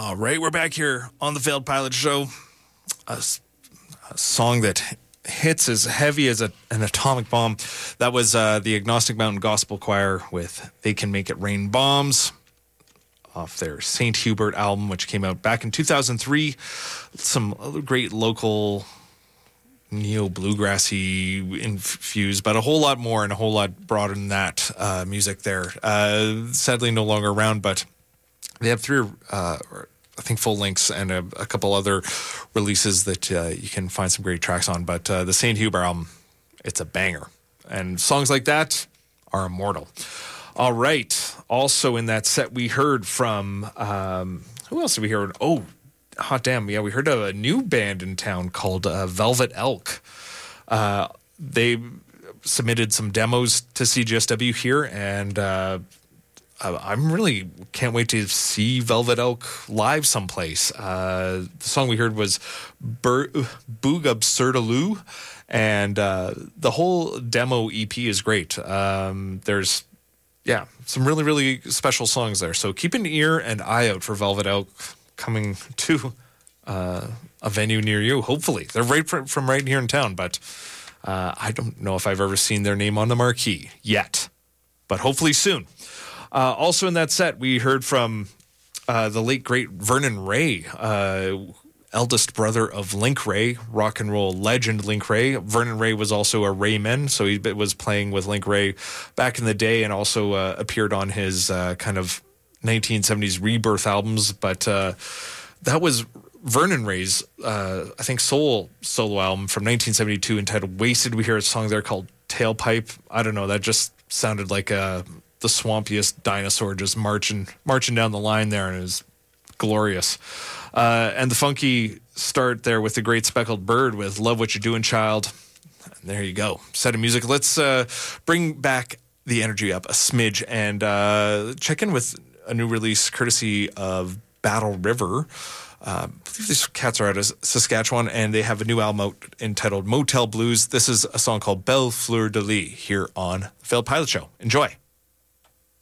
All right, we're back here on the Failed Pilot Show. A song that hits as heavy as an atomic bomb. That was the Agnostic Mountain Gospel Choir with They Can Make It Rain Bombs off their St. Hubert album, which came out back in 2003. Some other great local neo-bluegrassy infused, but a whole lot more and a whole lot broader than that music there. Sadly no longer around, but they have three, I think, full lengths and a couple other releases that you can find some great tracks on. But the St. Hubert album, it's a banger. And songs like that are immortal. All right. Also in that set, we heard from, who else did we hear? Oh, hot damn. Yeah, we heard of a new band in town called Velvet Elk. They submitted some demos to CJSW here, and I'm really can't wait to see Velvet Elk live someplace. The song we heard was Boog Absurdaloo, and the whole demo EP is great. There's some really, really special songs there. So keep an ear and eye out for Velvet Elk coming to a venue near you, hopefully. They're right from right here in town, but I don't know if I've ever seen their name on the marquee yet, but hopefully soon. Also in that set, we heard from the late, great Vernon Ray, eldest brother of Link Ray, rock and roll legend Link Ray. Vernon Ray was also a Rayman, so he was playing with Link Ray back in the day and also appeared on his kind of 1970s rebirth albums. But that was Vernon Ray's, I think, solo album from 1972 entitled Wasted. We hear a song there called Tailpipe. I don't know, that just sounded like the swampiest dinosaur just marching down the line there, and it was glorious. And the funky start there with the Great Speckled Bird with Love What You're Doing, Child. And there you go. Set of music. Let's bring back the energy up a smidge and check in with a new release courtesy of Battle River. I believe these cats are out of Saskatchewan, and they have a new album out entitled Motel Blues. This is a song called Belle Fleur de Lis here on the Failed Pilot Show. Enjoy.